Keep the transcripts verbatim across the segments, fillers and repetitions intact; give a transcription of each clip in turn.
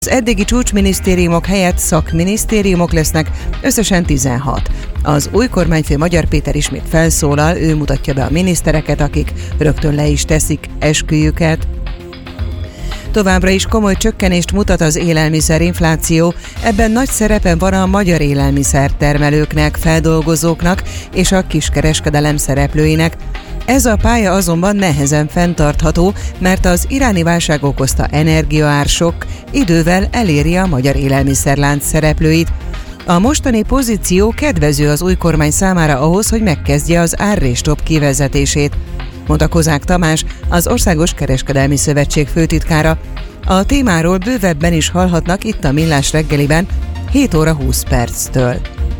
Az eddigi csúcsminisztériumok helyett szakminisztériumok lesznek, összesen tizenhat. Az új kormányfő Magyar Péter ismét felszólal, ő mutatja be a minisztereket, akik rögtön le is teszik esküjüket. Továbbra is komoly csökkenést mutat az élelmiszerinfláció, ebben nagy szerepe van a magyar élelmiszertermelőknek, feldolgozóknak és a kiskereskedelem szereplőinek. Ez a pálya azonban nehezen fenntartható, mert az iráni válság okozta energiaársok idővel eléri a magyar élelmiszerlánc szereplőit. A mostani pozíció kedvező az új kormány számára ahhoz, hogy megkezdje az árrésstop kivezetését, mondta Kozák Tamás, az Országos Kereskedelmi Szövetség főtitkára. A témáról bővebben is hallhatnak itt a Millás reggeliben hét óra húsz perctől.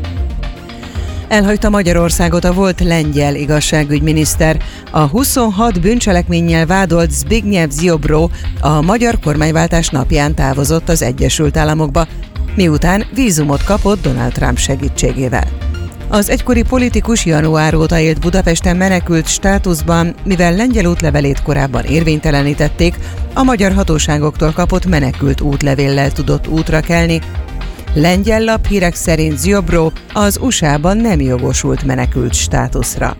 Elhagyta Magyarországot a volt lengyel igazságügyminiszter. A huszonhat bűncselekménnyel vádolt Zbigniew Ziobro a magyar kormányváltás napján távozott az Egyesült Államokba, miután vízumot kapott Donald Trump segítségével. Az egykori politikus január óta élt Budapesten menekült státuszban, mivel lengyel útlevelét korábban érvénytelenítették, a magyar hatóságoktól kapott menekült útlevéllel tudott útra kelni. Lengyel laphírek szerint Ziobro az u es á-ban nem jogosult menekült státuszra.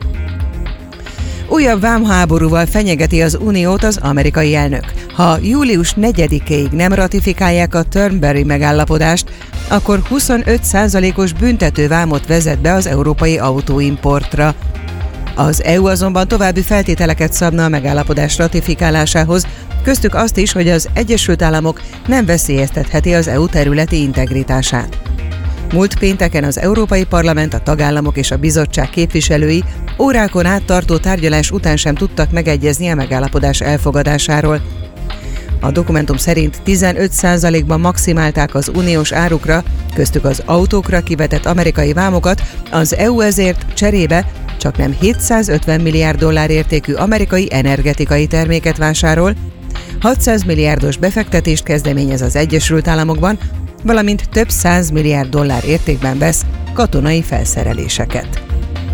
Újabb vámháborúval fenyegeti az Uniót az amerikai elnök. Ha július negyedikéig nem ratifikálják a Turnberry megállapodást, akkor huszonöt százalékos büntetővámot vezet be az európai autóimportra. Az é u azonban további feltételeket szabna a megállapodás ratifikálásához, köztük azt is, hogy az Egyesült Államok nem veszélyeztetheti az é u területi integritását. Múlt pénteken az Európai Parlament, a tagállamok és a bizottság képviselői órákon át tartó tárgyalás után sem tudtak megegyezni a megállapodás elfogadásáról. A dokumentum szerint tizenöt százalékban maximálták az uniós árukra, köztük az autókra kivetett amerikai vámokat, az é u ezért cserébe csaknem hétszázötven milliárd dollár értékű amerikai energetikai terméket vásárol, hatszáz milliárdos befektetést kezdeményez az Egyesült Államokban, valamint több száz milliárd dollár értékben vesz katonai felszereléseket.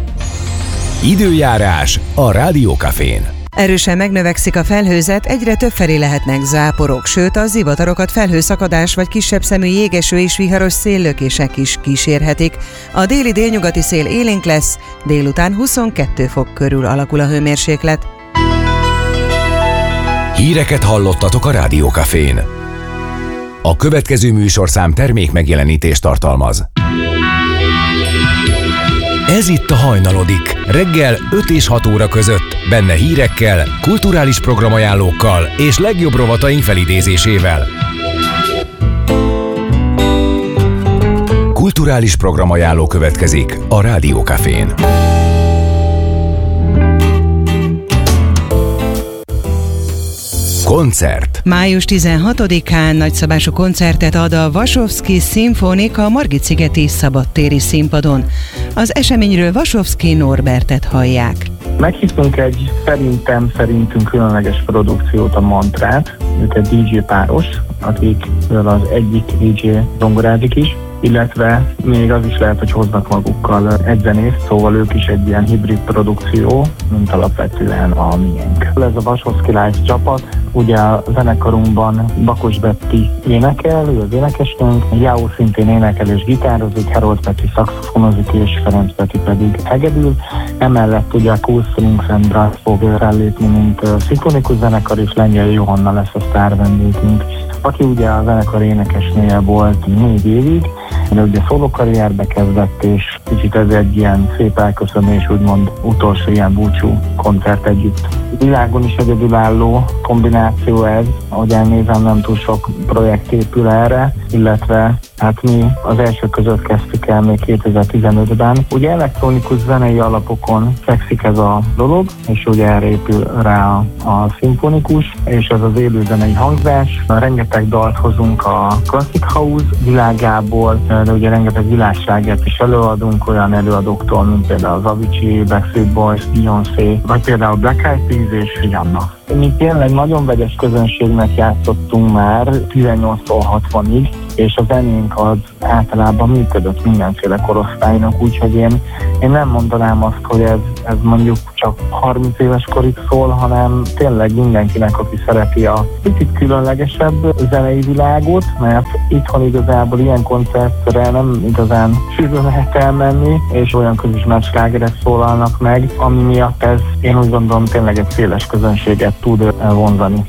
Időjárás a Rádiókafén. Erősen megnövekszik a felhőzet, egyre többfelé lehetnek záporok, sőt a zivatarokat felhőszakadás vagy kisebb szemű jégeső és viharos széllökések is kísérhetik. A déli délnyugati szél élénk lesz, délután huszonkettő fok körül alakul a hőmérséklet. Híreket hallottatok a Rádiókafén. A következő műsorszám termék megjelenítést tartalmaz. Ez itt a Hajnalodik, reggel öt és hat óra között, benne hírekkel, kulturális programajánlókkal és legjobb rovataink felidézésével. Kulturális programajánló következik a Rádiókafén. Koncert. május tizenhatodikán nagyszabású koncertet ad a Vasovszky Szimfonik a Margit-szigeti szabadtéri színpadon. Az eseményről Vasovszky Norbertet hallják. Meghívtunk egy szerintem, szerintünk különleges produkciót, a Mantrát. Ők egy dé dzsé páros, akikből az egyik dé dzsé zongorázik is, illetve még az is lehet, hogy hoznak magukkal egy zenészt, szóval ők is egy ilyen hibrid produkció, mint alapvetően a miénk. Ez a Vasovszky Live csapat, ugye a zenekarunkban Bakos Betti énekel, ő az énekesnőnk, Jáó szintén énekel és gitározik, Herold Peti szaxofonozik és Ferenc Peti pedig hegedül. Emellett ugye a Cool Strings and Brass fog rálépni, mint szimfonikus zenekar, és Lengyel Johanna lesz a sztár vendégünk, aki ugye a zenekar énekesnője volt négy évig, de ugye szólókarrierbe kezdett, és kicsit ez egy ilyen szép elköszönés, úgymond utolsó ilyen búcsú koncert együtt. Világon is egyedülálló kombináció ez, ahogy elnézem, nem túl sok projekt épül erre, illetve hát mi az első között kezdtük el még kétezer-tizenötben. Ugye elektronikus zenei alapokon fekszik ez a dolog, és ugye erre épül rá a, a szimfonikus, és ez az élő zenei hangzás. Rengeteg dalt hozunk a Classic House világából, de ugye rengeteg világságát is előadunk olyan előadóktól, mint például az Avicii, Backstreet Boys, Beyoncé, vagy például Black Eyed Peas és Rihanna. Mi tényleg nagyon vegyes közönségnek játszottunk már tizennyolctól hatvanig, és a zenénk az általában működött mindenféle korosztálynak, úgyhogy én, én nem mondanám azt, hogy ez, ez mondjuk csak harminc éves korig szól, hanem tényleg mindenkinek, aki szereti a picit különlegesebb zenei világot, mert itthon igazából ilyen koncertre nem igazán sűrűn lehet elmenni, és olyan közismert slágerek szólalnak meg, ami miatt ez, én úgy gondolom, tényleg egy széles közönséget tud vonzani.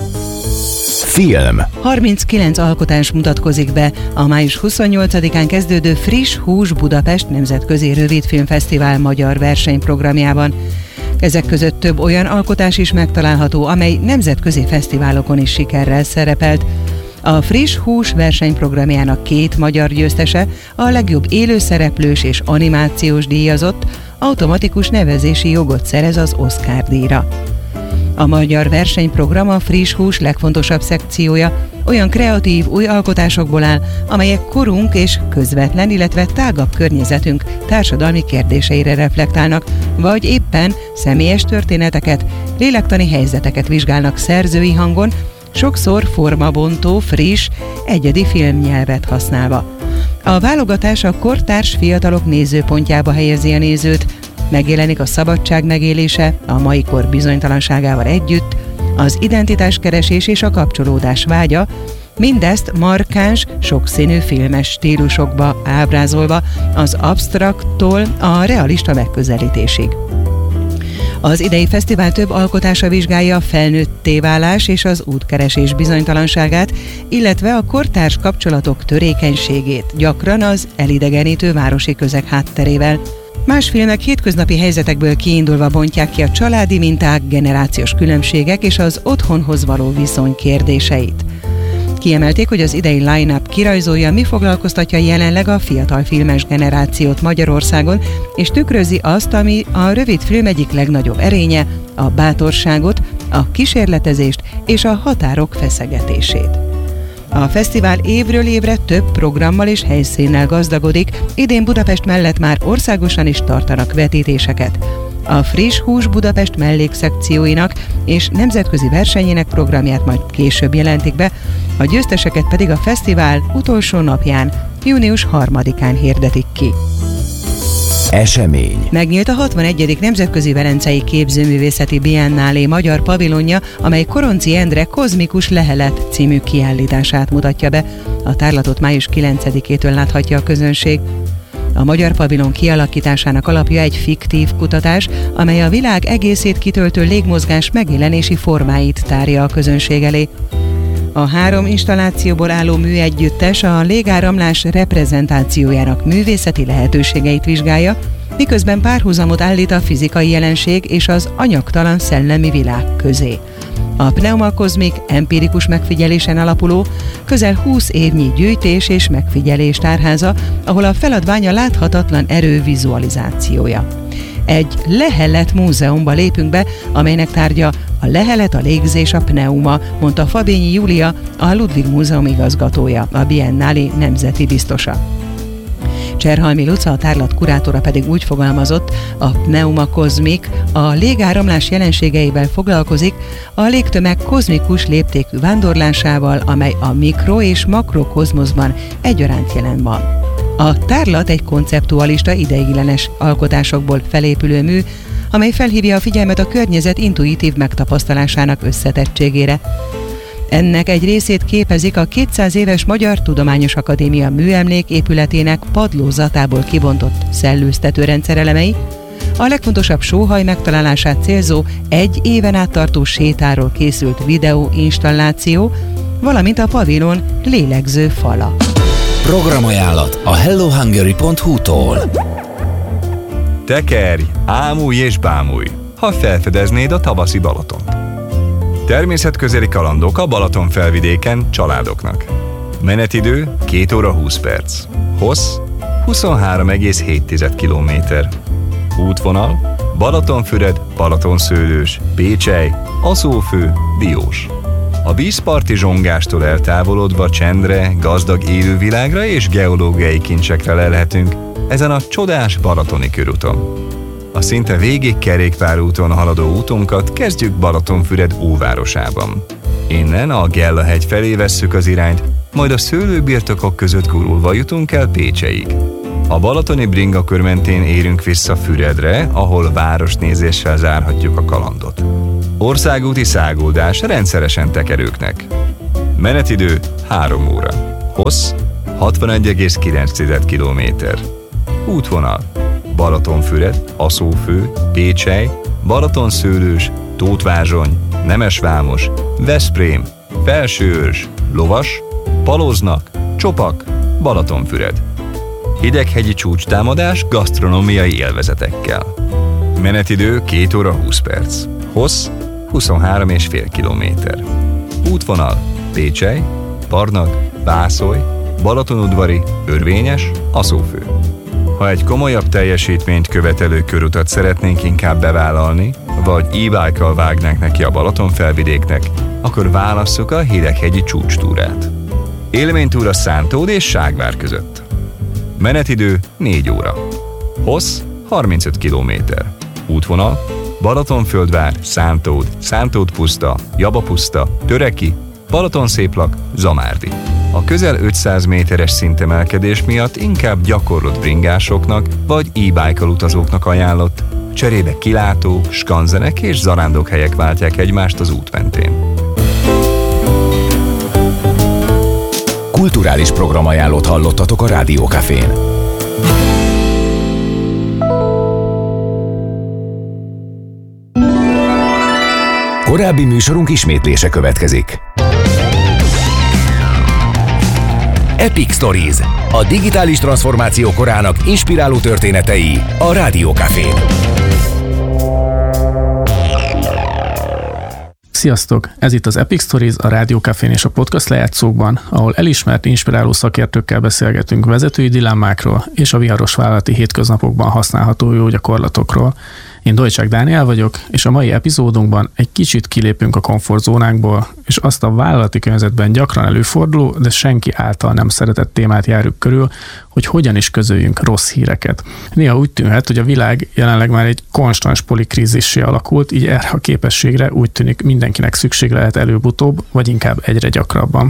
Film. harminckilenc alkotás mutatkozik be a május huszonnyolcadikán kezdődő Friss Hús Budapest Nemzetközi Rövidfilmfesztivál magyar versenyprogramjában. Ezek között több olyan alkotás is megtalálható, amely nemzetközi fesztiválokon is sikerrel szerepelt. A Friss Hús versenyprogramjának két magyar győztese, a legjobb élőszereplős és animációs díjazott, automatikus nevezési jogot szerez az Oscar-díjra. A magyar versenyprogram a Friss Hús legfontosabb szekciója, olyan kreatív új alkotásokból áll, amelyek korunk és közvetlen, illetve tágabb környezetünk társadalmi kérdéseire reflektálnak, vagy éppen személyes történeteket, lélektani helyzeteket vizsgálnak szerzői hangon, sokszor formabontó, friss, egyedi filmnyelvet használva. A válogatás a kortárs fiatalok nézőpontjába helyezi a nézőt, megjelenik a szabadság megélése a mai kor bizonytalanságával együtt, az identitáskeresés és a kapcsolódás vágya, mindezt markáns, sokszínű filmes stílusokba ábrázolva az absztrakttól a realista megközelítésig. Az idei fesztivál több alkotása vizsgálja a felnőtté válás és az útkeresés bizonytalanságát, illetve a kortárs kapcsolatok törékenységét, gyakran az elidegenítő városi közeg hátterével. Más filmek hétköznapi helyzetekből kiindulva bontják ki a családi minták, generációs különbségek és az otthonhoz való viszony kérdéseit. Kiemelték, hogy az idei line-up kirajzolja, mi foglalkoztatja jelenleg a fiatal filmes generációt Magyarországon, és tükrözi azt, ami a rövidfilm egyik legnagyobb erénye, a bátorságot, a kísérletezést és a határok feszegetését. A fesztivál évről évre több programmal és helyszínnel gazdagodik, idén Budapest mellett már országosan is tartanak vetítéseket. A Friss Hús Budapest mellékszekcióinak és nemzetközi versenyének programját majd később jelentik be, a győzteseket pedig a fesztivál utolsó napján, június harmadikán hirdetik ki. Esemény. Megnyílt a hatvanegyedik Nemzetközi Velencei Képzőművészeti Biennálé magyar pavilonja, amely Koronczy Endre Kozmikus Lehelet című kiállítását mutatja be. A tárlatot május kilencedikétől láthatja a közönség. A magyar pavilon kialakításának alapja egy fiktív kutatás, amely a világ egészét kitöltő légmozgás megjelenési formáit tárja a közönség elé. A három installációból álló műegyüttes a légáramlás reprezentációjának művészeti lehetőségeit vizsgálja, miközben párhuzamot állít a fizikai jelenség és az anyagtalan szellemi világ közé. A Pneuma Cosmic empirikus megfigyelésen alapuló, közel húsz évnyi gyűjtés és megfigyelés tárháza, ahol a feladvány a láthatatlan erő vizualizációja. Egy lehelet múzeumba lépünk be, amelynek tárgya a lehelet, a légzés, a pneuma, mondta Fabényi Júlia, a Ludwig Múzeum igazgatója, a Biennálé nemzeti biztosa. Cserhalmi Luca, a tárlat kurátora pedig úgy fogalmazott, a Pneuma Cosmic a légáramlás jelenségeivel foglalkozik, a légtömeg kozmikus léptékű vándorlásával, amely a mikro- és makrokozmoszban egyaránt jelen van. A tárlat egy konceptualista, ideiglenes alkotásokból felépülő mű, amely felhívja a figyelmet a környezet intuitív megtapasztalásának összetettségére. Ennek egy részét képezik a kétszáz éves Magyar Tudományos Akadémia műemlék épületének padlózatából kibontott szellőztetőrendszer elemei, a legfontosabb sóhaj megtalálását célzó egy éven át tartó sétáról készült videóinstalláció, valamint a pavilon lélegző fala. Programajánlat a hello hungary pont hu-tól. Tekerj, ámulj és bámulj, ha felfedeznéd a tavaszi Balatont. Természetközeli kalandok a Balaton felvidéken családoknak. Menetidő két óra húsz perc. Hossz huszonhárom egész hét kilométer. Útvonal Balatonfüred, Balatonszőlős, Pécsely, Aszófő, Diós. A vízparti zsongástól eltávolodva csendre, gazdag élővilágra és geológiai kincsekre lelhetünk ezen a csodás balatoni körúton. A szinte végig kerékpárúton haladó útunkat kezdjük Balatonfüred óvárosában. Innen a Gella-hegy felé vesszük az irányt, majd a szőlőbirtokok között gurulva jutunk el Pécseig. A balatoni bringakör mentén érünk vissza Füredre, ahol városnézéssel zárhatjuk a kalandot. Országúti száguldás rendszeresen tekerőknek. Menetidő három óra. Hossz hatvanegy egész kilenc kilométer. Útvonal: Balatonfüred, Aszófő, Pécsely, Balatonszőlős, Tótvázsony, Nemesvámos, Veszprém, Felsőörs, Lovas, Paloznak, Csopak, Balatonfüred. Hideghegyi csúcstámadás gasztronómiai élvezetekkel. Menetidő két óra húsz perc. Hossz huszonhárom egész öt kilométer. Útvonal: Pécsely, Parnag, Bászolj, Balatonudvari, Örvényes, Aszófő. Ha egy komolyabb teljesítményt követelő körutat szeretnénk inkább bevállalni, vagy e-bike-kal vágnánk neki a Balatonfelvidéknek, akkor válasszuk a Hideghegyi csúcstúrát. Élménytúra Szántód és Ságvár között. Menetidő négy óra. Hossz harmincöt kilométer. Útvonal: Balatonföldvár, Szántód, Szántódpuszta, Jabapuszta, Töreki, Balatonszéplak, Zamárdi. A közel ötszáz méteres szintemelkedés miatt inkább gyakorlott bringásoknak vagy e-bike-kal utazóknak ajánlott, cserébe kilátó, skanzenek és zarándokhelyek váltják egymást az út mentén. Kulturális programajánlót hallottatok a Rádiókafén. Korábbi műsorunk ismétlése következik. Epic Stories, a digitális transformáció korának inspiráló történetei a Rádiókafén. Sziasztok! Ez itt az Epic Stories, a Rádiókafén és a podcast lejátszókban, ahol elismert, inspiráló szakértőkkel beszélgetünk vezetői dilemmákról és a viharos vállalati hétköznapokban használható jó gyakorlatokról. Én Dojcsák Dániel vagyok, és a mai epizódunkban egy kicsit kilépünk a komfortzónánkból, és azt a vállalati környezetben gyakran előforduló, de senki által nem szeretett témát járjuk körül, hogy hogyan is közöljünk rossz híreket. Néha úgy tűnhet, hogy a világ jelenleg már egy konstans polikrízissé alakult, így erre a képességre úgy tűnik mindenkinek szükség lehet előbb-utóbb, vagy inkább egyre gyakrabban.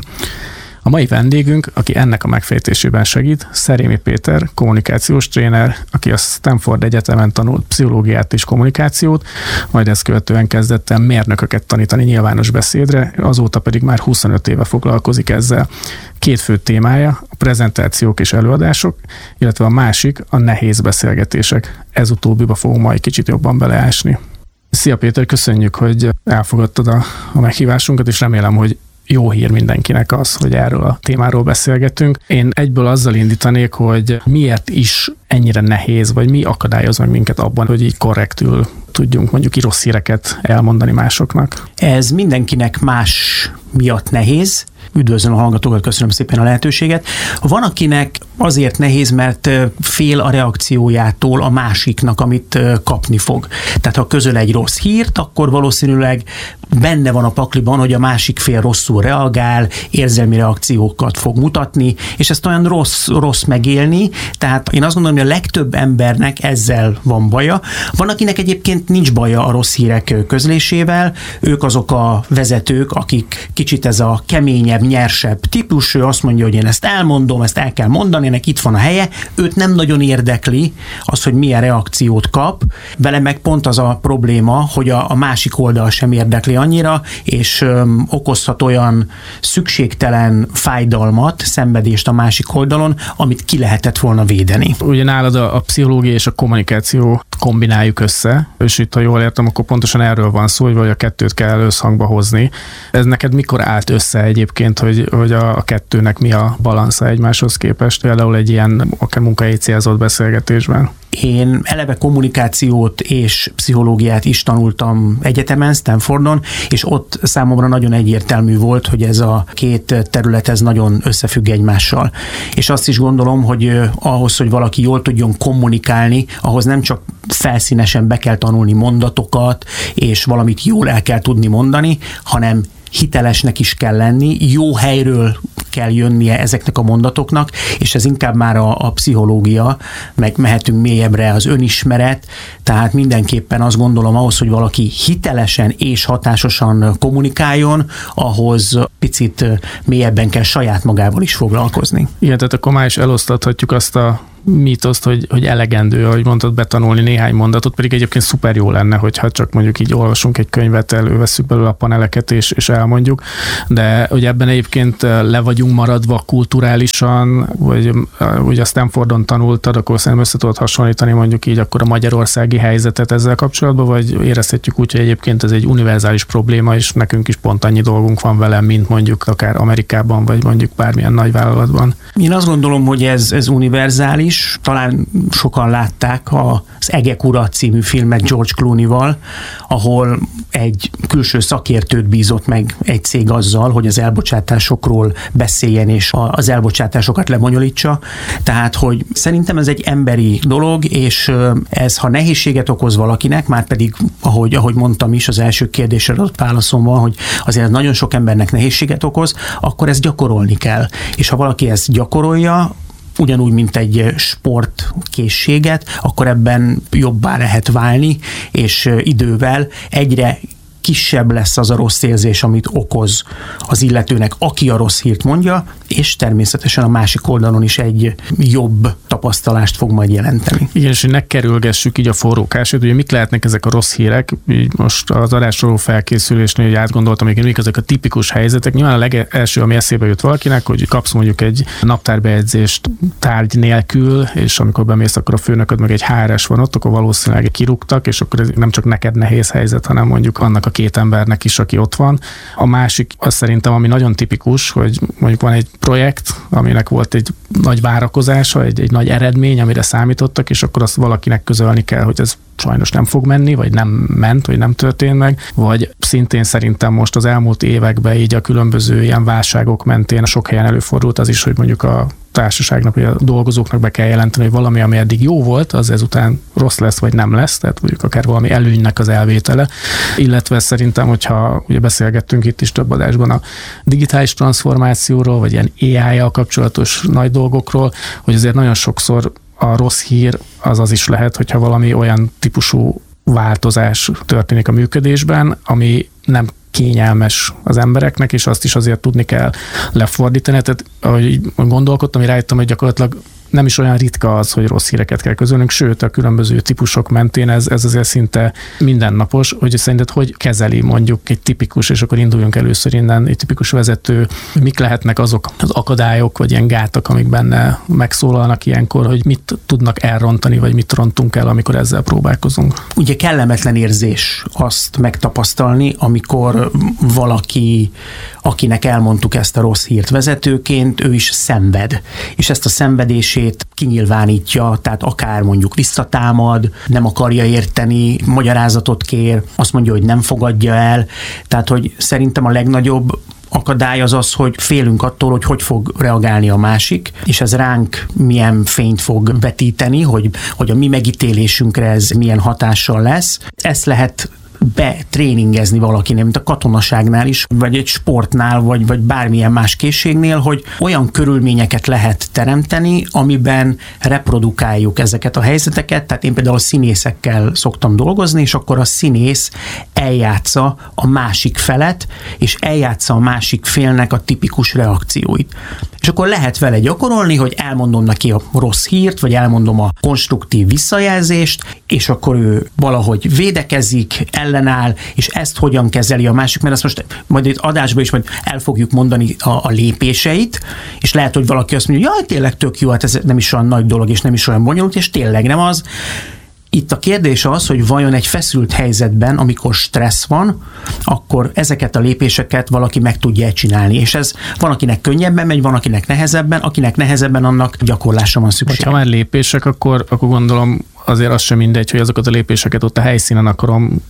A mai vendégünk, aki ennek a megfejtésében segít, Szerémi Péter, kommunikációs tréner, aki a Stanford Egyetemen tanult pszichológiát és kommunikációt, majd ezt követően kezdett el mérnököket tanítani nyilvános beszédre, azóta pedig már huszonöt éve foglalkozik ezzel. Két fő témája a prezentációk és előadások, illetve a másik a nehéz beszélgetések. Ez utóbbiba fogunk majd kicsit jobban beleásni. Szia Péter, köszönjük, hogy elfogadtad a, a meghívásunkat, és remélem, hogy jó hír mindenkinek az, hogy erről a témáról beszélgetünk. Én egyből azzal indítanék, hogy miért is ennyire nehéz, vagy mi akadályoz meg minket abban, hogy így korrektül tudjunk mondjuk rossz híreket elmondani másoknak. Ez mindenkinek más miatt nehéz. Üdvözlöm a hallgatókat, köszönöm szépen a lehetőséget. Van, akinek azért nehéz, mert fél a reakciójától a másiknak, amit kapni fog. Tehát ha közöl egy rossz hírt, akkor valószínűleg benne van a pakliban, hogy a másik fél rosszul reagál, érzelmi reakciókat fog mutatni, és ezt olyan rossz, rossz megélni. Tehát én azt gondolom, hogy a legtöbb embernek ezzel van baja. Van, akinek egyébként nincs baja a rossz hírek közlésével, ők azok a vezetők, akik kicsit ez a keményebb, nyersebb típus, ő azt mondja, hogy én ezt elmondom, ezt el kell mondani, ennek itt van a helye, őt nem nagyon érdekli az, hogy milyen reakciót kap, vele meg pont az a probléma, hogy a, a másik oldal sem érdekli annyira, és öm, okozhat olyan szükségtelen fájdalmat, szenvedést a másik oldalon, amit ki lehetett volna védeni. Ugye nálad a, a pszichológia és a kommunikáció kombináljuk össze, és itt, ha jól értem, akkor pontosan erről van szó, hogy a kettőt kell összhangba hozni. Ez neked mikor állt össze egyébként, hogy, hogy a, a kettőnek mi a balansza egymáshoz képest, például egy ilyen akár munkahelyi célzott beszélgetésben? Én eleve kommunikációt és pszichológiát is tanultam egyetemen, Stanfordon, és ott számomra nagyon egyértelmű volt, hogy ez a két terület ez nagyon összefügg egymással. És azt is gondolom, hogy ahhoz, hogy valaki jól tudjon kommunikálni, ahhoz nem csak felszínesen be kell tanulni mondatokat, és valamit jól el kell tudni mondani, hanem hitelesnek is kell lenni, jó helyről kell jönnie ezeknek a mondatoknak, és ez inkább már a, a pszichológia, meg mehetünk mélyebbre az önismeret, tehát mindenképpen azt gondolom, ahhoz, hogy valaki hitelesen és hatásosan kommunikáljon, ahhoz picit mélyebben kell saját magával is foglalkozni. Igen, tehát akkor már is elosztathatjuk azt a mítoszt, hogy, hogy elegendő, ahogy mondtad, betanulni néhány mondatot, pedig egyébként szuper jó lenne, hogyha csak mondjuk így olvasunk egy könyvet, elővesszük belőle a paneleket és, és elmondjuk, de hogy ebben egyébként le vagyunk maradva kulturálisan, vagy ugye a Stanfordon tanultad, akkor szerintem össze tudod hasonlítani mondjuk így akkor a magyarországi helyzetet ezzel kapcsolatban, vagy érezhetjük úgy, hogy egyébként ez egy univerzális probléma, és nekünk is pont annyi dolgunk van vele, mint mondjuk akár Amerikában, vagy mondjuk bármilyen nagyvállalatban. Én azt gondolom, hogy ez, ez univerzális. Talán sokan látták az Egek ura című filmet George Clooney-val, ahol egy külső szakértőt bízott meg egy cég azzal, hogy az elbocsátásokról beszéljen és az elbocsátásokat lebonyolítsa. Tehát, hogy szerintem ez egy emberi dolog, és ez, ha nehézséget okoz valakinek, már pedig, ahogy, ahogy mondtam is az első kérdésre adott válaszomban, hogy azért nagyon sok embernek nehézséget okoz, akkor ezt gyakorolni kell. És ha valaki ezt gyakorolja, ugyanúgy, mint egy sportkészséget, akkor ebben jobbá lehet válni, és idővel egyre kisebb lesz az a rossz érzés, amit okoz az illetőnek, aki a rossz hírt mondja, és természetesen a másik oldalon is egy jobb tapasztalást fog majd jelenteni. Igen, és hogy ne kerülgessük így a forrókását, ugye mik lehetnek ezek a rossz hírek, így most az adásról felkészülésnél, hogy átgondoltam, hogy mik ezek a tipikus helyzetek. Nyilván a legelső, ami eszébe jut valakinek, hogy kapsz mondjuk egy naptárbejegyzést tárgy nélkül, és amikor bemész, akkor a főnököd meg egy há er es van ott, akkor valószínűleg kirúgtak, és akkor ez nem csak neked nehéz helyzet, hanem mondjuk annak a két embernek is, aki ott van. A másik, az szerintem, ami nagyon tipikus, hogy mondjuk van egy projekt, aminek volt egy nagy várakozása, egy, egy nagy eredmény, amire számítottak, és akkor azt valakinek közölni kell, hogy ez sajnos nem fog menni, vagy nem ment, vagy nem történt meg, vagy szintén szerintem most az elmúlt években így a különböző ilyen válságok mentén sok helyen előfordult az is, hogy mondjuk a társaságnak, vagy a dolgozóknak be kell jelenteni, hogy valami, ami eddig jó volt, az ezután rossz lesz, vagy nem lesz, tehát mondjuk akár valami előnynek az elvétele, illetve szerintem, hogyha ugye beszélgettünk itt is több adásban a digitális transformációról, vagy ilyen á í-jal kapcsolatos nagy dolgokról, hogy azért nagyon sokszor a rossz hír az az is lehet, hogyha valami olyan típusú változás történik a működésben, ami nem kényelmes az embereknek, és azt is azért tudni kell lefordítani. Tehát ahogy gondolkodtam, hogy rájöttem, hogy gyakorlatilag nem is olyan ritka az, hogy rossz híreket kell közölnünk, sőt a különböző típusok mentén ez, ez azért szinte mindennapos, hogy szerinted hogy kezeli mondjuk egy tipikus, és akkor induljunk először innen, egy tipikus vezető, mik lehetnek azok az akadályok, vagy ilyen gátak, amik benne megszólalnak ilyenkor, hogy mit tudnak elrontani, vagy mit rontunk el, amikor ezzel próbálkozunk. Ugye kellemetlen érzés azt megtapasztalni, amikor valaki, akinek elmondtuk ezt a rossz hírt vezetőként, ő is szenved, és ezt a szenvedés kinyilvánítja, tehát akár mondjuk visszatámad, nem akarja érteni, magyarázatot kér, azt mondja, hogy nem fogadja el. Tehát, hogy szerintem a legnagyobb akadály az az, hogy félünk attól, hogy hogy fog reagálni a másik, és ez ránk milyen fényt fog vetíteni, hogy, hogy a mi megítélésünkre ez milyen hatással lesz. Ezt lehet betréningezni valakinél, mint a katonaságnál is, vagy egy sportnál, vagy, vagy bármilyen más készségnél, hogy olyan körülményeket lehet teremteni, amiben reprodukáljuk ezeket a helyzeteket. Tehát én például színészekkel szoktam dolgozni, és akkor a színész eljátsza a másik felet, és eljátsza a másik félnek a tipikus reakcióit. És akkor lehet vele gyakorolni, hogy elmondom neki a rossz hírt, vagy elmondom a konstruktív visszajelzést, és akkor ő valahogy védekezik, ellenáll, és ezt hogyan kezeli a másik, mert azt most majd itt adásban is majd el fogjuk mondani a, a lépéseit, és lehet, hogy valaki azt mondja, hogy jaj, tényleg tök jó, hát ez nem is olyan nagy dolog, és nem is olyan bonyolult, és tényleg nem az. Itt a kérdés az, hogy vajon egy feszült helyzetben, amikor stressz van, akkor ezeket a lépéseket valaki meg tudja csinálni. És ez van, akinek könnyebben megy, van, akinek nehezebben, akinek nehezebben, annak gyakorlásra van szükség. Ha már lépések, akkor, akkor gondolom azért az sem mindegy, hogy azokat a lépéseket ott a helyszínen akarom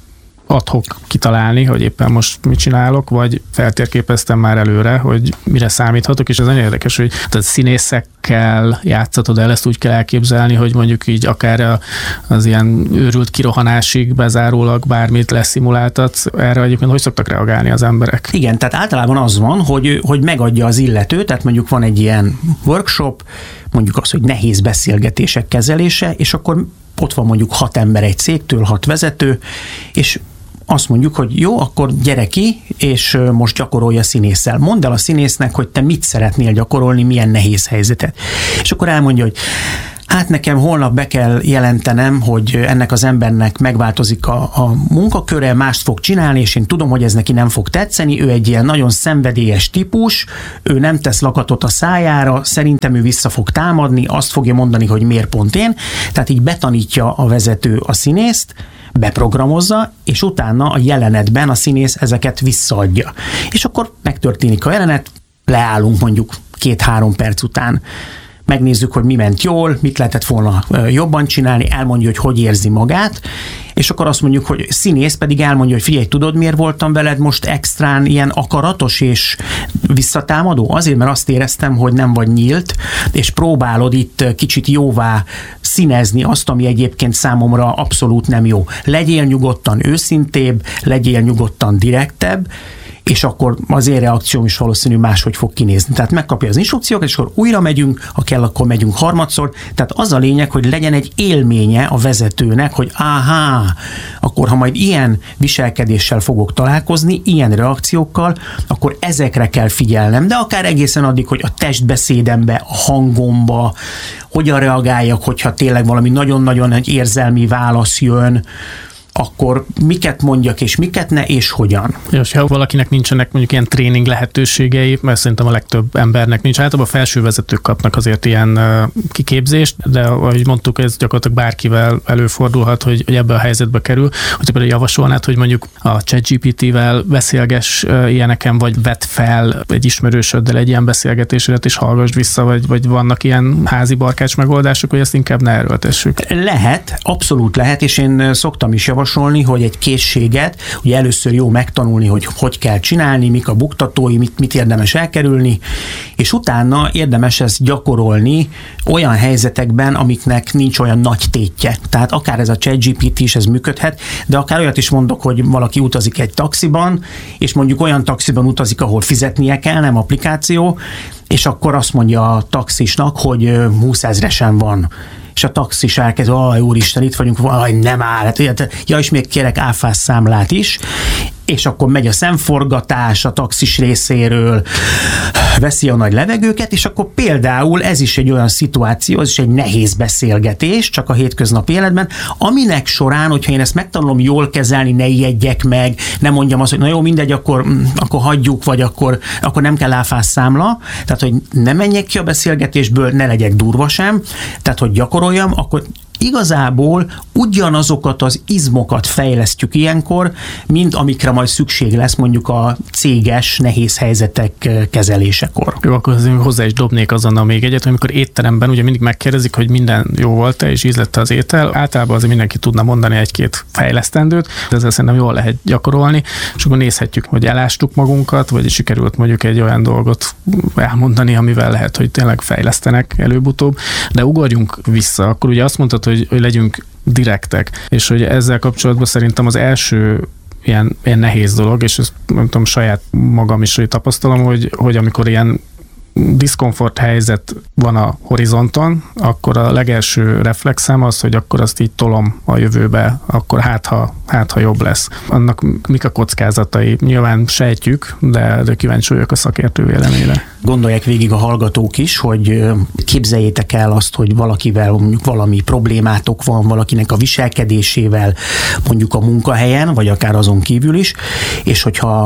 ad-hoc kitalálni, hogy éppen most mit csinálok, vagy feltérképeztem már előre, hogy mire számíthatok, és ez nagyon érdekes, hogy tehát színészekkel játszatod el, ezt úgy kell elképzelni, hogy mondjuk így akár az ilyen őrült kirohanásig bezárólag bármit leszimuláltatsz, erre egyébként hogy szoktak reagálni az emberek? Igen, tehát általában az van, hogy, hogy megadja az illető, tehát mondjuk van egy ilyen workshop, mondjuk az, hogy nehéz beszélgetések kezelése, és akkor ott van mondjuk hat ember egy cégtől, hat vezető, és azt mondjuk, hogy jó, akkor gyere ki, és most gyakorolja színésszel. Mondd el a színésznek, hogy te mit szeretnél gyakorolni, milyen nehéz helyzetet. És akkor elmondja, hogy hát nekem holnap be kell jelentenem, hogy ennek az embernek megváltozik a, a munkaköre, mást fog csinálni, és én tudom, hogy ez neki nem fog tetszeni, ő egy ilyen nagyon szenvedélyes típus, ő nem tesz lakatot a szájára, szerintem ő vissza fog támadni, azt fogja mondani, hogy miért pont én, tehát így betanítja a vezető a színészt, beprogramozza, és utána a jelenetben a színész ezeket visszaadja. És akkor megtörténik a jelenet, leállunk mondjuk két-három perc után, megnézzük, hogy mi ment jól, mit lehetett volna jobban csinálni, elmondja, hogy hogy érzi magát, és akkor azt mondjuk, hogy színész pedig elmondja, hogy figyelj, tudod, miért voltam veled most extrán ilyen akaratos és visszatámadó? Azért, mert azt éreztem, hogy nem vagy nyílt, és próbálod itt kicsit jóvá színezni azt, ami egyébként számomra abszolút nem jó. Legyél nyugodtan őszintébb, legyél nyugodtan direktebb, és akkor az én reakcióm is valószínű máshogy fog kinézni. Tehát megkapja az instrukciókat, és akkor újra megyünk, ha kell, akkor megyünk harmadszor. Tehát az a lényeg, hogy legyen egy élménye a vezetőnek, hogy áhá, akkor ha majd ilyen viselkedéssel fogok találkozni, ilyen reakciókkal, akkor ezekre kell figyelnem, de akár egészen addig, hogy a testbeszédembe, a hangomba, hogyan reagáljak, hogyha tényleg valami nagyon-nagyon egy érzelmi válasz jön, akkor miket mondjak, és miket ne, és hogyan. És ha valakinek nincsenek mondjuk ilyen tréning lehetőségei, mert szerintem a legtöbb embernek nincs. Általában a felső vezetők kapnak azért ilyen kiképzést, de ahogy mondtuk, ez gyakorlatilag bárkivel előfordulhat, hogy, hogy ebbe a helyzetbe kerül. Hogy például javasolnád, hogy mondjuk a ChatGPT-vel beszélgess ilyeneken, vagy vedd fel egy ismerősöddel egy ilyen beszélgetésedet, és hallgass vissza, vagy, vagy vannak ilyen házi barkács megoldások, hogy ezt inkább ne erőltessük. Lehet, abszolút lehet, és én szoktam is javasolni, hogy egy készséget, ugye először jó megtanulni, hogy hogy kell csinálni, mik a buktatói, mit, mit érdemes elkerülni, és utána érdemes ezt gyakorolni olyan helyzetekben, amiknek nincs olyan nagy tétje. Tehát akár ez a ChatGPT is ez működhet, de akár olyat is mondok, hogy valaki utazik egy taxiban, és mondjuk olyan taxiban utazik, ahol fizetnie kell, nem applikáció, és akkor azt mondja a taxisnak, hogy húszezresen van. És a taxis elkezd, aj, úristen, itt vagyunk, aj, nem áll, hát, ja, és még kérek áfás számlát is, és akkor megy a szemforgatás a taxis részéről, veszi a nagy levegőket, és akkor például ez is egy olyan szituáció, ez is egy nehéz beszélgetés, csak a hétköznapi életben, aminek során, hogyha én ezt megtanulom jól kezelni, ne ijedjek meg, ne mondjam azt, hogy na jó, mindegy, akkor, akkor hagyjuk, vagy akkor, akkor nem kell áfás számla, tehát, hogy ne menjek ki a beszélgetésből, ne legyek durva sem, tehát, hogy gyakoroljam, akkor igazából ugyanazokat az izmokat fejlesztjük ilyenkor, mint amikre majd szükség lesz mondjuk a céges nehéz helyzetek kezelésekor. Jó, akkor azért hozzá is dobnék azonnal még egyet, hogy amikor étteremben ugye mindig megkérdezik, hogy minden jó volt-e és ízlette az étel, általában azért mindenki tudna mondani egy-két fejlesztendőt, de ezzel szerintem jól lehet gyakorolni, és akkor nézhetjük, hogy elástuk magunkat, vagy sikerült mondjuk egy olyan dolgot elmondani, amivel lehet, hogy tényleg fejlesztenek előbb-utóbb, de ugorjunk vissza. Akkor ugye azt mondtad, hogy, hogy legyünk direktek, és hogy ezzel kapcsolatban szerintem az első ilyen, ilyen nehéz dolog, és ezt nem tudom, saját magam is hogy tapasztalom, hogy, hogy amikor ilyen diszkomfort helyzet van a horizonton, akkor a legelső reflexem az, hogy akkor azt így tolom a jövőbe, akkor hát ha, hát, ha jobb lesz. Annak mik a kockázatai? Nyilván sejtjük, de, de kíváncsi vagyok a szakértő véleményre. Gondolják végig a hallgatók is, hogy képzeljétek el azt, hogy valakivel mondjuk valami problémátok van, valakinek a viselkedésével, mondjuk a munkahelyen, vagy akár azon kívül is, és hogyha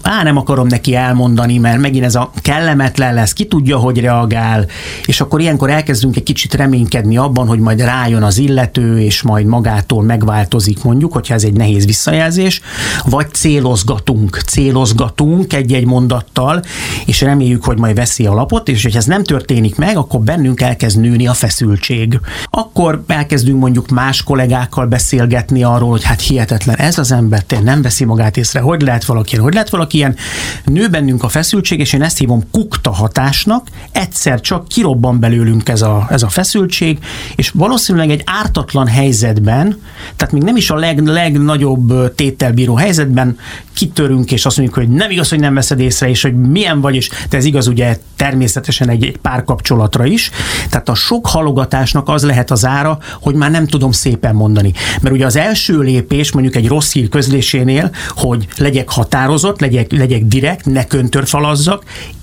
á, nem akarom neki elmondani, mert megint ez a kellemetlen lesz, ki tudja, hogy reagál, és akkor ilyenkor elkezdünk egy kicsit reménykedni abban, hogy majd rájön az illető, és majd magától megváltozik mondjuk, hogyha ez egy nehéz visszajelzés, vagy célozgatunk, célozgatunk egy-egy mondattal, és reméljük, hogy majd veszi a lapot, és hogyha ez nem történik meg, akkor bennünk elkezd nőni a feszültség. Akkor elkezdünk mondjuk más kollégákkal beszélgetni arról, hogy hát hihetetlen, ez az ember nem veszi magát észre, hogy lehet valaki ilyen, hogy lehet valaki ilyen. Nő bennünk a feszültség, és én ezt hívom kukta hatásnak, egyszer csak kirobban belőlünk ez a, ez a feszültség, és valószínűleg egy ártatlan helyzetben, tehát még nem is a leg, legnagyobb tételbíró helyzetben kitörünk, és azt mondjuk, hogy nem igaz, hogy nem veszed észre, és hogy milyen vagy, és de ez igaz ugye természetesen egy, egy párkapcsolatra is. Tehát a sok halogatásnak az lehet az ára, hogy már nem tudom szépen mondani. Mert ugye az első lépés mondjuk egy rossz hír közlésénél, hogy legyek határozott, legyek, legyek direkt, ne köntörfalazzak,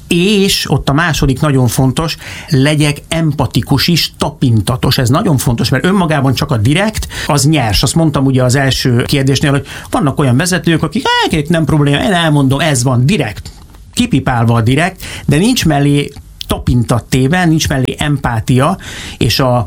és ott a második nagyon fontos, legyek empatikus is, tapintatos. Ez nagyon fontos, mert önmagában csak a direkt, az nyers. Azt mondtam ugye az első kérdésnél, hogy vannak olyan vezetők, akik hát, nem probléma, én elmondom, ez van, direkt. Kipipálva a direkt, de nincs mellé tapintat téve, nincs mellé empátia, és a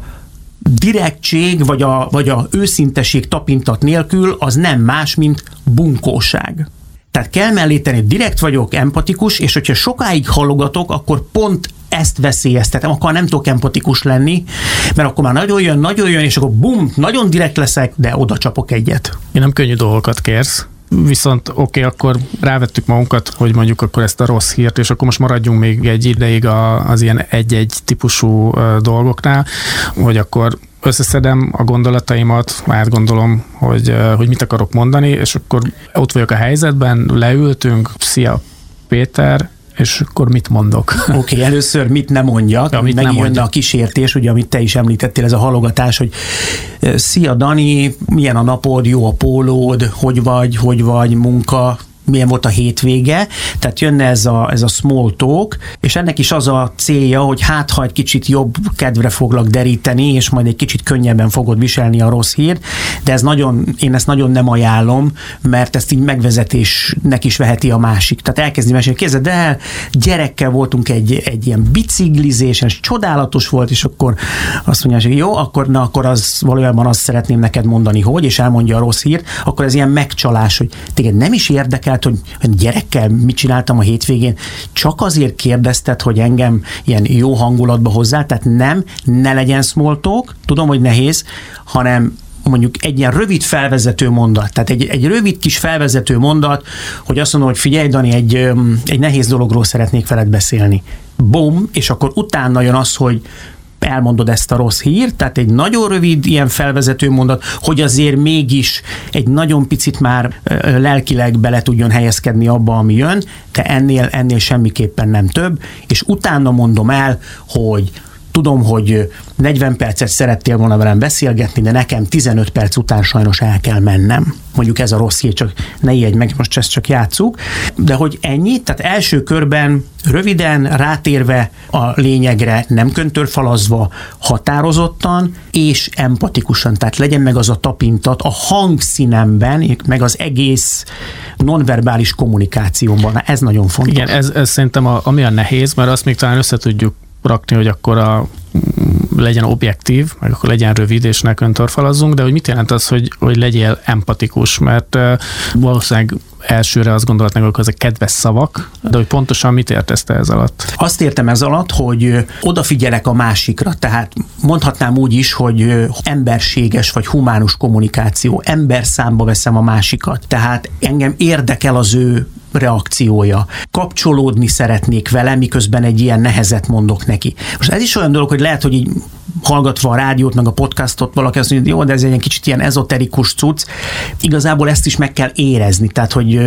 direktség, vagy a, vagy a őszinteség tapintat nélkül az nem más, mint bunkóság. Tehát kell mellé tenni, direkt vagyok, empatikus, és hogyha sokáig halogatok, akkor pont ezt veszélyeztetem, akkor nem tudok empatikus lenni, mert akkor már nagyon jön, nagyon jön, és akkor bum, nagyon direkt leszek, de oda csapok egyet. Én nem könnyű dolgokat kérsz, viszont oké, okay, akkor rávettük magunkat, hogy mondjuk akkor ezt a rossz hírt, és akkor most maradjunk még egy ideig az ilyen egy-egy típusú dolgoknál, hogy akkor összeszedem a gondolataimat, átgondolom, hogy, hogy mit akarok mondani, és akkor ott vagyok a helyzetben, leültünk, szia Péter, és akkor mit mondok? Oké, okay, először mit ne mondjak, ja, megint jönne mondjak. A kísértés, ugye, amit te is említettél, ez a halogatás, hogy szia Dani, milyen a napod, jó a pólód, hogy vagy, hogy vagy, munka, milyen volt a hétvége, tehát jönne ez a, ez a small talk, és ennek is az a célja, hogy hát ha egy kicsit jobb kedvre foglak deríteni, és majd egy kicsit könnyebben fogod viselni a rossz hírt, de ez nagyon, én ezt nagyon nem ajánlom, mert ezt így megvezetésnek is veheti a másik. Tehát elkezdi mesélni, képzeld el, gyerekkel voltunk egy, egy ilyen biciklizésen, és csodálatos volt, és akkor azt mondja, hogy jó, akkor, na, akkor az valójában azt szeretném neked mondani, hogy, és elmondja a rossz hírt, akkor ez ilyen megcsalás, hogy téged nem is érdekel, hogy gyerekkel mit csináltam a hétvégén, csak azért kérdezted, hogy engem ilyen jó hangulatba hozzá, tehát nem, ne legyen small talk, tudom, hogy nehéz, hanem mondjuk egy ilyen rövid felvezető mondat, tehát egy, egy rövid kis felvezető mondat, hogy azt mondom, hogy figyelj Dani, egy, egy nehéz dologról szeretnék veled beszélni. Bum, és akkor utána jön az, hogy elmondod ezt a rossz hírt, tehát egy nagyon rövid ilyen felvezető mondat, hogy azért mégis egy nagyon picit már lelkileg bele tudjon helyezkedni abba, ami jön, de ennél, ennél semmiképpen nem több, és utána mondom el, hogy tudom, hogy negyven percet szerettél volna velem beszélgetni, de nekem tizenöt perc után sajnos el kell mennem. Mondjuk ez a rossz hír, csak ne ijedj meg, most ezt csak játsszuk. De hogy ennyi, tehát első körben röviden, rátérve a lényegre, nem köntörfalazva, határozottan és empatikusan. Tehát legyen meg az a tapintat a hangszínemben, meg az egész nonverbális kommunikációban. Ez nagyon fontos. Igen, ez, ez szerintem a, ami a nehéz, mert azt még talán össze tudjuk rakni, hogy akkor a, legyen objektív, meg akkor legyen rövid, és ne köntörfalazzunk, de hogy mit jelent az, hogy, hogy legyél empatikus, mert uh, valószínűleg elsőre azt gondolatnak, hogy ezek kedves szavak, de hogy pontosan mit értesz te ez alatt? Azt értem ez alatt, hogy odafigyelek a másikra, tehát mondhatnám úgy is, hogy emberséges vagy humánus kommunikáció, ember számba veszem a másikat, tehát engem érdekel az ő reakciója. Kapcsolódni szeretnék vele, miközben egy ilyen nehezet mondok neki. Most ez is olyan dolog, hogy lehet, hogy így hallgatva a rádiót, meg a podcastot valaki azt mondja, jó, de ez egy kicsit ilyen ezoterikus cucc. Igazából ezt is meg kell érezni, tehát, hogy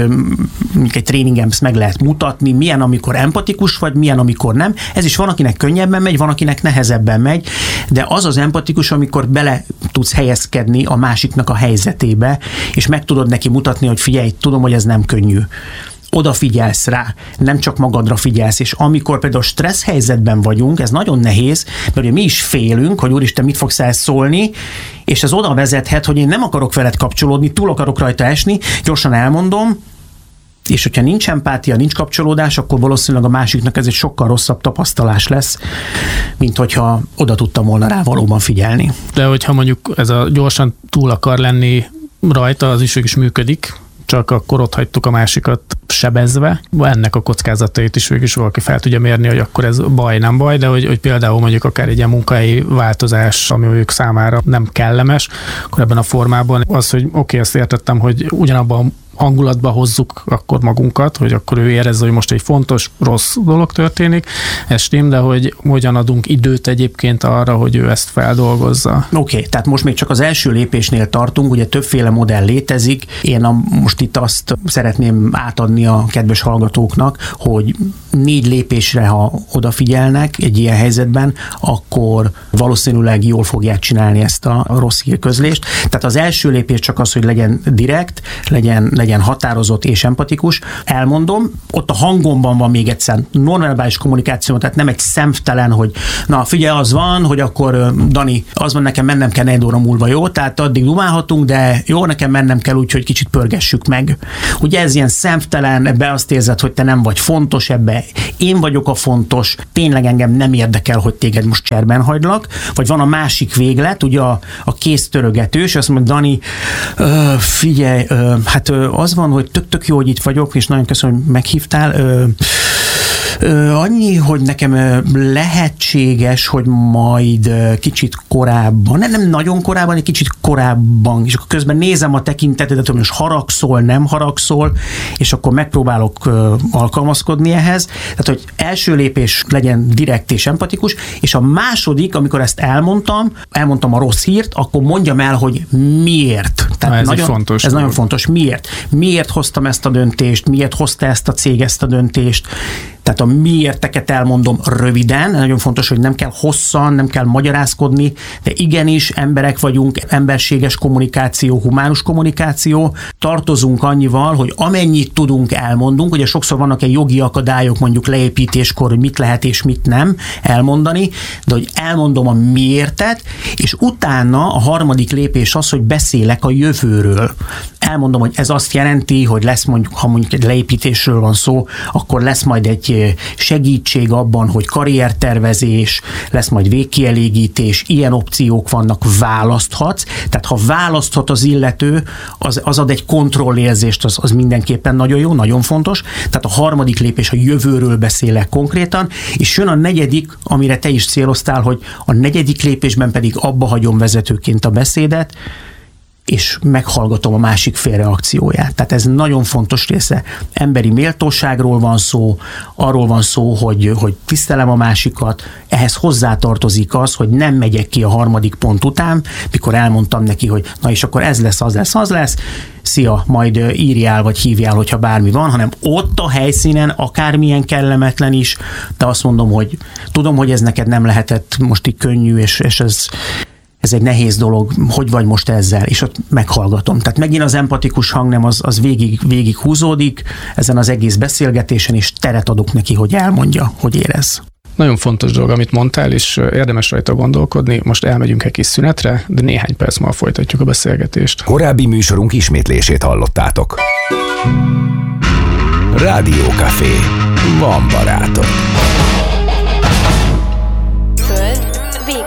egy tréningen ezt meg lehet mutatni, milyen, amikor empatikus vagy, milyen, amikor nem. Ez is van, akinek könnyebben megy, van, akinek nehezebben megy, de az az empatikus, amikor bele tudsz helyezkedni a másiknak a helyzetébe, és meg tudod neki mutatni, hogy figyelj, tudom, hogy ez nem könnyű. Odafigyelsz rá, nem csak magadra figyelsz, és amikor például stressz helyzetben vagyunk, ez nagyon nehéz, mert ugye mi is félünk, hogy úristen, mit fogsz el szólni, és ez oda vezethet, hogy én nem akarok veled kapcsolódni, túl akarok rajta esni, gyorsan elmondom, És hogyha nincs empátia, nincs kapcsolódás, akkor valószínűleg a másiknak ez egy sokkal rosszabb tapasztalás lesz, mint hogyha oda tudtam volna rá valóban figyelni. De hogyha mondjuk ez a gyorsan túl akar lenni rajta, az is is működik, csak akkor ott hagytuk a másikat sebezve. Ennek a kockázatait is végig is valaki fel tudja mérni, hogy akkor ez baj, nem baj, de hogy, hogy például mondjuk akár egy ilyen munkahelyi változás, ami ők számára nem kellemes, akkor ebben a formában az, hogy oké, okay, ezt értettem, hogy ugyanabban hangulatba hozzuk akkor magunkat, hogy akkor ő érezze, hogy most egy fontos, rossz dolog történik, ez stim, de hogy hogyan adunk időt egyébként arra, hogy ő ezt feldolgozza. Oké, okay, tehát most még csak az első lépésnél tartunk, ugye többféle modell létezik. Én a, most itt azt szeretném átadni a kedves hallgatóknak, hogy négy lépésre, ha odafigyelnek egy ilyen helyzetben, akkor valószínűleg jól fogják csinálni ezt a rossz hírközlést. Tehát az első lépés csak az, hogy legyen direkt, legyen, legyen határozott és empatikus. Elmondom, ott a hangomban van még egyszer nonverbális kommunikáció, tehát nem egy szemtelen, hogy na figyelj, az van, hogy akkor Dani, az van, nekem mennem kell négy óra múlva, jó? Tehát addig dumálhatunk, de jó, nekem mennem kell úgy, hogy kicsit pörgessük meg. Ugye ez ilyen szemtelen, ebbe azt érzed, hogy te nem vagy fontos, ebbe én vagyok a fontos, tényleg engem nem érdekel, hogy téged most cserben hagylak, vagy van a másik véglet, ugye a, a kéztörögetős, azt mondja, Dani, ö, figyelj, ö, hát ö, az van, hogy tök-tök jó, hogy itt vagyok, és nagyon köszönöm, hogy meghívtál, ö, Ö, annyi, hogy nekem ö, lehetséges, hogy majd ö, kicsit korábban, nem, nem nagyon korábban, egy kicsit korábban, és akkor közben nézem a tekintetedet, hogy most haragszol, nem haragszol, és akkor megpróbálok ö, alkalmazkodni ehhez. Tehát, hogy első lépés legyen direkt és empatikus, és a második, amikor ezt elmondtam, elmondtam a rossz hírt, akkor mondjam el, hogy miért. Tehát ez nagyon fontos. Ez nagyon fontos. Miért? Miért hoztam ezt a döntést? Miért hozta ezt a cég ezt a döntést? Tehát a miérteket elmondom röviden, nagyon fontos, hogy nem kell hosszan, nem kell magyarázkodni, de igenis emberek vagyunk, emberséges kommunikáció, humánus kommunikáció, tartozunk annyival, hogy amennyit tudunk elmondunk, ugye sokszor vannak egy jogi akadályok mondjuk leépítéskor, hogy mit lehet és mit nem elmondani, de hogy elmondom a miértet, és utána a harmadik lépés az, hogy beszélek a jövőről. Elmondom, hogy ez azt jelenti, hogy lesz mondjuk, ha mondjuk egy leépítésről van szó, akkor lesz majd egy segítség abban, hogy karriertervezés, lesz majd végkielégítés, ilyen opciók vannak, választhatsz. Tehát ha választhat az illető, az, az ad egy kontrollérzést, az, az mindenképpen nagyon jó, nagyon fontos. Tehát a harmadik lépés, a jövőről beszélek konkrétan, és jön a negyedik, amire te is céloztál, hogy a negyedik lépésben pedig abba hagyom vezetőként a beszédet, és meghallgatom a másik fél reakcióját. Tehát ez nagyon fontos része. Emberi méltóságról van szó, arról van szó, hogy, hogy tisztelem a másikat, ehhez hozzátartozik az, hogy nem megyek ki a harmadik pont után, mikor elmondtam neki, hogy na és akkor ez lesz, az lesz, az lesz, szia, majd írjál, vagy hívjál, hogyha bármi van, hanem ott a helyszínen, akármilyen kellemetlen is, de azt mondom, hogy tudom, hogy ez neked nem lehetett most így könnyű, és, és ez ez egy nehéz dolog, hogy vagy most ezzel, és ott meghallgatom. Tehát megint az empatikus hangnem az, az végig, végig húzódik ezen az egész beszélgetésen, és teret adok neki, hogy elmondja, hogy érez. Nagyon fontos dolog, amit mondtál, és érdemes rajta gondolkodni. Most elmegyünk egy kis szünetre, de néhány perc múlva folytatjuk a beszélgetést. Korábbi műsorunk ismétlését hallottátok. Rádió Café. Van barátom.